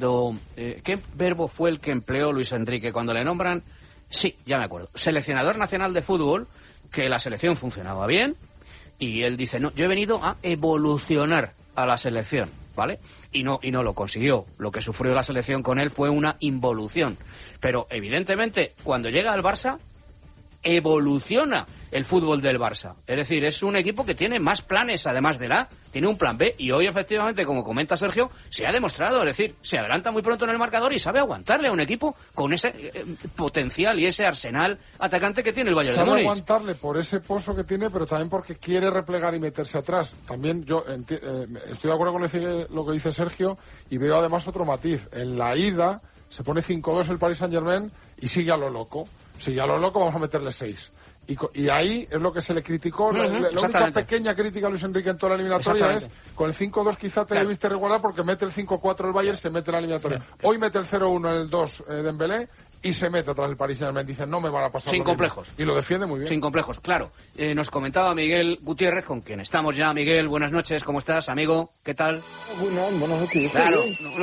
cuando... ¿qué verbo fue el que empleó Luis Enrique cuando le nombran? Sí, ya me acuerdo. Seleccionador nacional de fútbol, que la selección funcionaba bien, y él dice, no, yo he venido a evolucionar a la selección, ¿vale? Y no lo consiguió. Lo que sufrió la selección con él fue una involución. Pero, evidentemente, cuando llega al Barça, evoluciona el fútbol del Barça. Es decir, es un equipo que tiene más planes, además de tiene un plan B, y hoy, efectivamente, como comenta Sergio, se ha demostrado, es decir, se adelanta muy pronto en el marcador y sabe aguantarle a un equipo con ese potencial y ese arsenal atacante que tiene el Bayern de Múnich. Sabe aguantarle por ese pozo que tiene, pero también porque quiere replegar y meterse atrás. También yo estoy de acuerdo con lo que dice Sergio, y veo además otro matiz. En la ida se pone 5-2 el Paris Saint-Germain y sigue a lo loco. Sigue a lo loco, vamos a meterle 6. Y ahí es lo que se le criticó. La única pequeña crítica a Luis Enrique en toda la eliminatoria es con el 5-2 quizá te debiste regular porque mete el 5-4 el Bayern, se mete en la eliminatoria. Hoy mete el 0-1 el 2 Dembélé y se mete atrás el Paris Saint-Germain. Dicen, no me van a pasar. Sin complejos. Y lo defiende muy bien. Sin complejos, claro. Nos comentaba Miguel Gutiérrez, con quien estamos ya. Miguel, buenas noches, ¿cómo estás, amigo? ¿Qué tal? Buenas noches. Claro,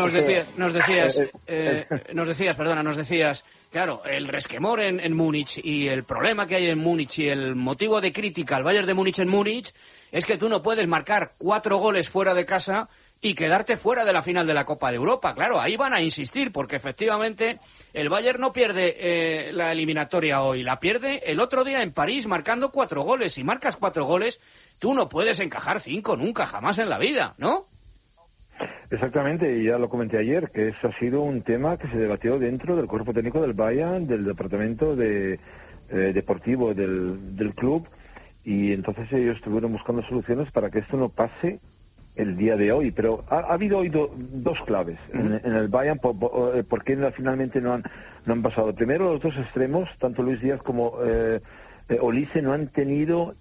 nos decías, claro, el resquemor en Múnich y el problema que hay en Múnich y el motivo de crítica al Bayern de Múnich en Múnich es que tú no puedes marcar 4 goles fuera de casa y quedarte fuera de la final de la Copa de Europa. Claro, ahí van a insistir, porque efectivamente el Bayern no pierde la eliminatoria hoy, la pierde el otro día en París marcando 4 goles. Si marcas 4 goles, tú no puedes encajar 5 nunca, jamás en la vida, ¿no? Exactamente, y ya lo comenté ayer, que eso ha sido un tema que se debatió dentro del cuerpo técnico del Bayern, del departamento deportivo del club, y entonces ellos estuvieron buscando soluciones para que esto no pase el día de hoy. Pero ha habido hoy dos claves en el Bayern, por qué finalmente no han pasado. Primero, los dos extremos, tanto Luis Díaz como Olise, no han tenido,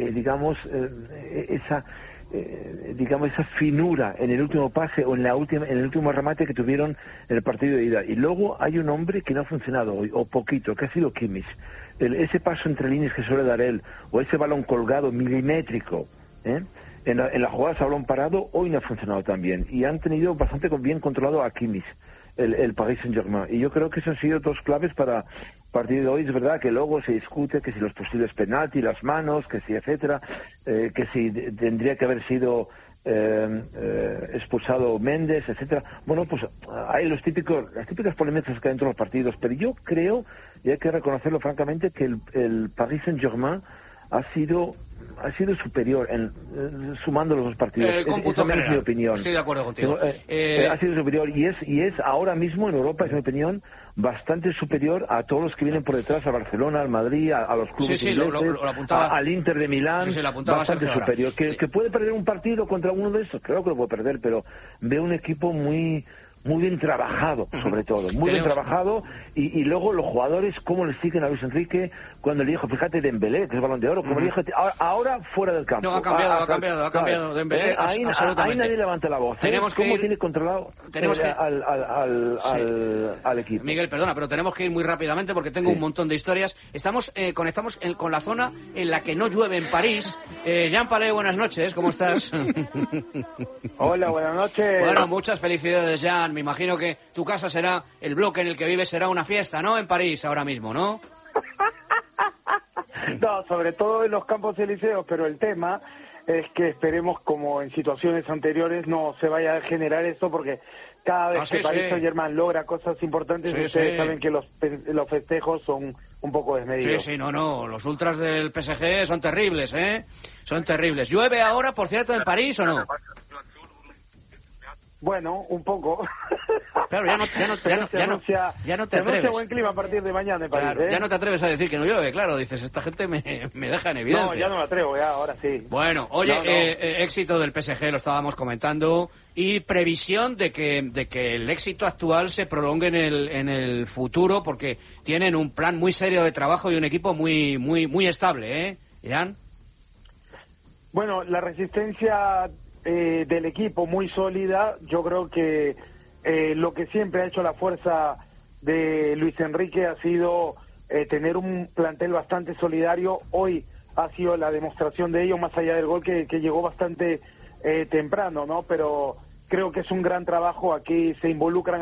esa finura en el último pase o en el último remate que tuvieron en el partido de ida. Y luego hay un hombre que no ha funcionado hoy, o poquito, que ha sido Kimmich. Ese paso entre líneas que suele dar él, o ese balón colgado milimétrico, en la jugada a balón parado, hoy no ha funcionado tan bien. Y han tenido bastante bien controlado a Kimmich, el Paris Saint-Germain. Y yo creo que esas han sido dos claves para el partido de hoy. Es verdad que luego se discute que si los posibles penaltis, las manos, que si etcétera, que si tendría que haber sido expulsado Méndez, etcétera. Bueno, pues hay las típicas polémicas que hay dentro de los partidos, pero yo creo, y hay que reconocerlo francamente, que el Paris Saint-Germain ha sido superior sumando los dos partidos. El cómputo general. Es mi opinión. Estoy de acuerdo contigo. Ha sido superior y es ahora mismo en Europa, es mi opinión, bastante superior a todos los que vienen por detrás, a Barcelona, al Madrid, a los clubes ingleses, al Inter de Milán, bastante superior. ¿Que puede perder un partido contra uno de estos? Creo que lo puede perder, pero veo un equipo muy bien trabajado, sobre todo, muy bien trabajado, y luego los jugadores, cómo le siguen a Luis Enrique, cuando le dijo, fíjate, Dembélé, que es Balón de Oro, como le dijo, ahora fuera del campo. No, ha cambiado, Dembélé, ahí nadie levanta la voz. ¿Cómo tiene controlado al equipo? Miguel, perdona, pero tenemos que ir muy rápidamente porque tengo un montón de historias. Conectamos con la zona en la que no llueve en París. Jean Palais, buenas noches, ¿cómo estás? Hola, buenas noches. Bueno, muchas felicidades, Jean. Me imagino que tu casa será, el bloque en el que vives será una fiesta, ¿no? En París ahora mismo, ¿no? No, sobre todo en los Campos Elíseos, pero el tema es que esperemos, como en situaciones anteriores, no se vaya a generar eso, porque cada vez que Paris Saint-Germain logra cosas importantes, ustedes saben que los festejos son un poco desmedidos. No, los ultras del PSG son terribles, son terribles. ¿Llueve ahora, por cierto, en París o no? Bueno, un poco. Claro, ya no te atreves. Buen clima a partir de mañana, claro, ya no te atreves a decir que no llueve, claro, dices, esta gente me deja en evidencia. No, ya no me atrevo, ahora sí. Bueno, oye, éxito del PSG, lo estábamos comentando, y previsión de que el éxito actual se prolongue en el futuro, porque tienen un plan muy serio de trabajo y un equipo muy estable, Jan. Bueno, la resistencia del equipo muy sólida. Yo creo que lo que siempre ha hecho la fuerza de Luis Enrique ha sido tener un plantel bastante solidario. Hoy ha sido la demostración de ello, más allá del gol que llegó bastante temprano, ¿no? Pero creo que es un gran trabajo. Aquí se involucran